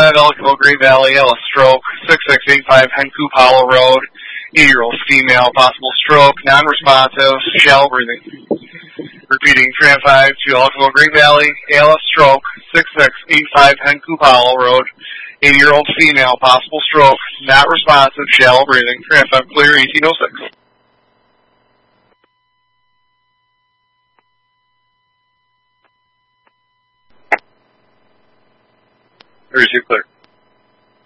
35 Ellicville, Great Valley, LS stroke, 6685 Hencoop Hollow Road, 80-year-old female, possible stroke, non-responsive, shallow breathing. Repeating, Tram 5 to Ellicville, Great Valley, ALS stroke, 6685 Hencoop Hollow Road, 80-year-old female, possible stroke, not responsive, shallow breathing. Tram 5 clear, 1806. Receive clear.